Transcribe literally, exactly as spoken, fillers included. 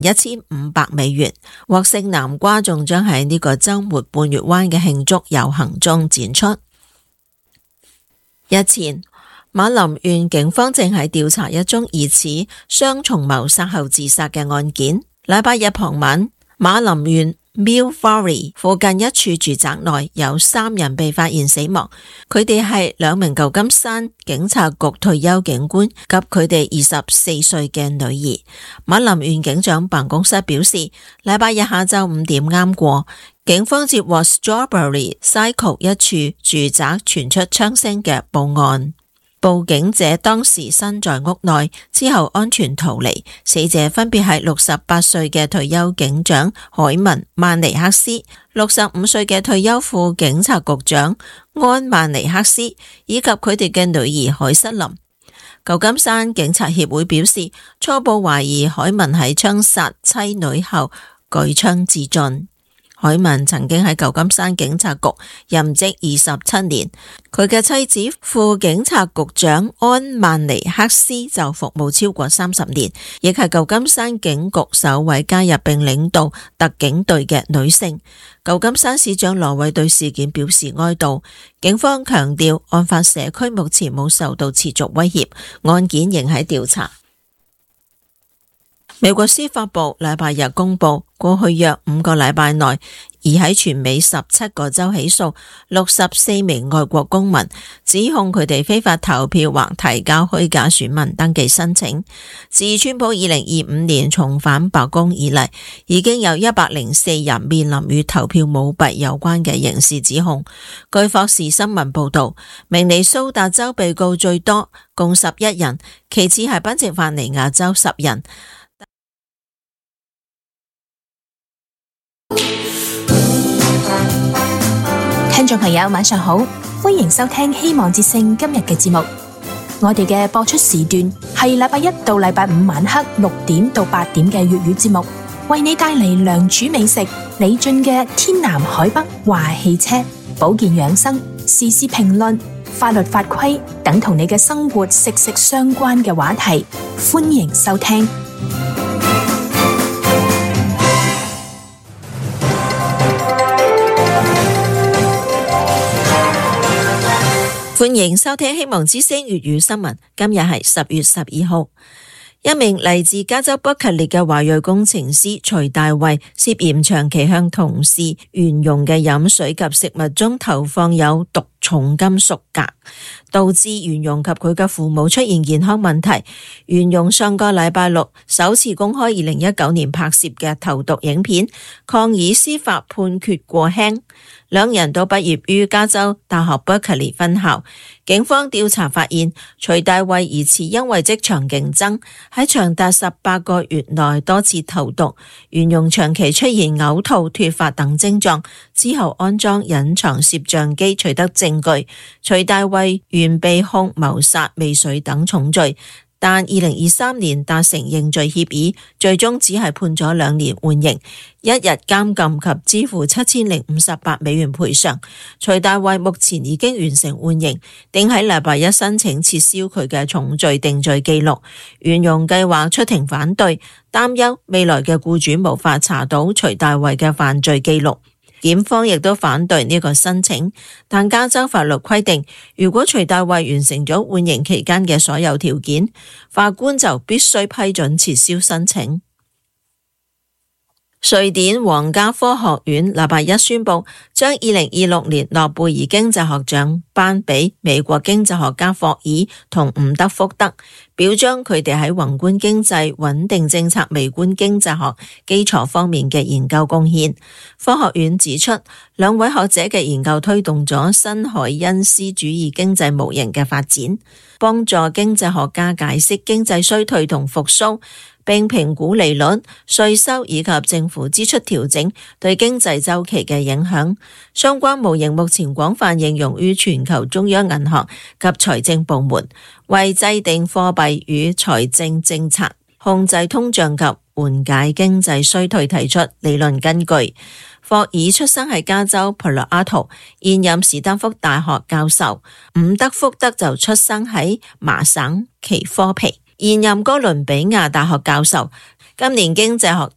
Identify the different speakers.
Speaker 1: 一千五百美元。獲勝南瓜仲將喺呢個週末半月灣嘅慶祝遊行中展出。日前，馬林縣警方正喺調查一宗疑似雙重謀殺後自殺嘅案件。禮拜日傍晚，馬林縣 Mill Valley 附近一處住宅內有三人被發現死亡，佢哋係兩名舊金山警察局退休警官及佢哋二十四歲嘅女兒。馬林縣警長辦公室表示，禮拜日下晝五點啱過，警方接獲 Strawberry Cycle 一處住宅傳出槍聲嘅報案。報警者當時身在屋內，之後安全逃離。死者分別係六十八歲嘅退休警長海文曼尼克斯、六十五歲嘅退休副警察局長安曼尼克斯，以及佢哋嘅女兒海瑟琳。舊金山警察協會表示，初步懷疑海文喺槍殺妻女後舉槍自盡。海文曾經喺舊金山警察局任職二十七年，佢嘅妻子副警察局長安曼尼克斯就服務超過三十年，亦係舊金山警局首位加入並領導特警隊嘅女性。舊金山市長羅偉對事件表示哀悼，警方強調案發社區目前冇受到持續威脅，案件仍喺調查。美國司法部禮拜日公布，過去約五個禮拜內，已喺全美十七個州起訴六十四名外國公民，指控佢哋非法投票或提交虛假選民登記申請。自川普二零二五年重返白宮以嚟，已經有一百零四人面臨與投票舞弊有關嘅刑事指控。據霍士新聞報道，明尼蘇達州被告最多，共十一人，其次係賓夕法尼亞州十人。
Speaker 2: 聽眾朋友晚上好，歡迎收聽希望之聲今日嘅節目。我哋嘅播出時段係禮拜一到禮拜五晚黑六點到八點嘅粵語節目，為你帶嚟良煮美食、李俊嘅天南海北話汽車、保健養生、時事評論、法律法規等同你嘅生活息息相關嘅話題，歡迎收聽。
Speaker 1: 歡迎收聽希望之聲粵語新聞。今日係十月十二號，一名嚟自加州伯克利嘅華裔工程師徐大衛涉嫌長期向同事沿用嘅飲水及食物中投放有毒重金屬鎘，導致袁容及佢嘅父母出現健康問題。袁容上個禮拜六首次公開二零一九年拍攝嘅投毒影片，抗議司法判決過輕。兩人都畢業於加州大學伯克利分校。警方調查發現，徐大衛疑似因為職場競爭，喺長達十八個月內多次投毒，袁容長期出現嘔吐、脫髮等症狀，之後安裝隱藏攝像機取得證據。徐大衛原被控謀殺、未遂等重罪，但二零二三年達成認罪協議，最終只係判咗兩年緩刑、一日監禁及支付七千零五十八美元賠償。徐大衛目前已經完成緩刑，定喺禮拜一申請撤銷佢嘅重罪定罪記錄。袁容計劃出庭反對，擔憂未來嘅僱主無法查到徐大衛嘅犯罪記錄。檢方亦都反對呢個申請，但加州法律規定，如果徐大衛完成咗緩刑期間嘅所有條件，法官就必須批准撤銷申請。瑞典皇家科學院禮拜一宣布，將二零二六年諾貝爾經濟學獎頒俾美國經濟學家霍爾同伍德福德，表彰佢哋喺宏觀經濟、穩定政策、微觀經濟學基礎方面嘅研究貢獻。科學院指出，兩位學者嘅研究推動咗新凱恩斯主義經濟模型嘅發展，幫助經濟學家解釋經濟衰退同復甦，並評估利率、稅收以及政府支出調整對經濟週期嘅影響。相關模型目前廣泛應用於全球中央銀行及財政部門，為制定貨幣與財政政策、控制通脹及緩解經濟衰退提出理論根據。霍爾出生喺加州帕洛阿圖，現任史丹福大學教授；伍德福德就出生喺麻省奇科皮，現任哥倫比亞大學教授。今年經濟學